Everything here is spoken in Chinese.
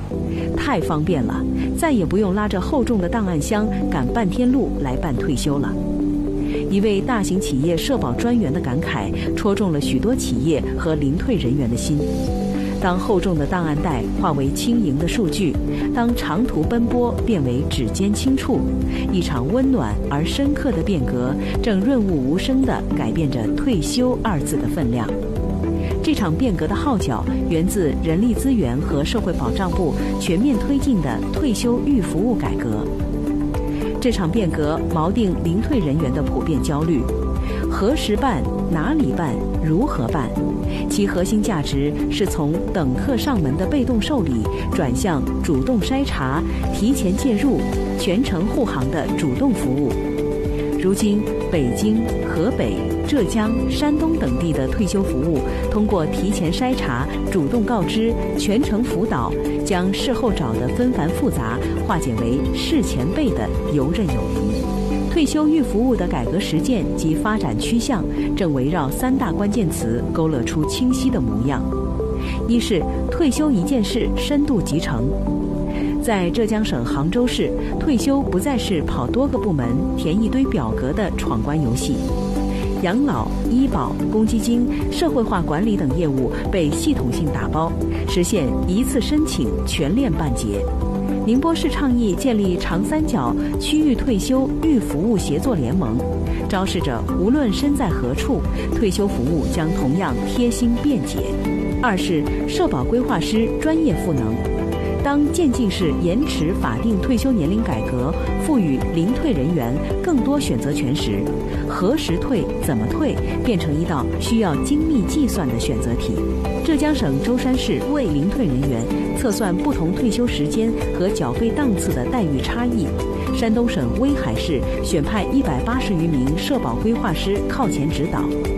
太方便了，再也不用拉着厚重的档案箱赶半天路来办退休了。一位大型企业社保专员的感慨，戳中了许多企业和临退人员的心。当厚重的档案袋化为轻盈的数据，当长途奔波变为指尖轻触，一场温暖而深刻的变革正润物无声地改变着退休二字的分量。这场变革的号角源自人力资源和社会保障部全面推进的退休预服务改革。这场变革锚定临退人员的普遍焦虑：何时办、哪里办、如何办？其核心价值是从等客上门的被动受理，转向主动筛查、提前介入、全程护航的主动服务。如今，北京、河北、浙江、山东等地的退休服务，通过提前筛查、主动告知、全程辅导，将事后找的纷繁复杂化简为事前备的游刃有余。退休预服务的改革实践及发展趋向，正围绕3大关键词勾勒出清晰的模样。一是退休一件事深度集成。在浙江省杭州市，退休不再是跑多个部门、填一堆表格的闯关游戏。养老、医保、公积金、社会化管理等业务被系统性打包，实现一次申请全链办结。宁波市倡议建立长三角区域退休预服务协作联盟，昭示着无论身在何处，退休服务将同样贴心便捷。二是社保规划师专业赋能。当渐进式延迟法定退休年龄改革赋予临退人员更多选择权时，何时退、怎么退变成一道需要精密计算的选择题。浙江省舟山市为临退人员测算不同退休时间和缴费档次的待遇差异。山东省威海市选派180余名社保规划师靠前指导。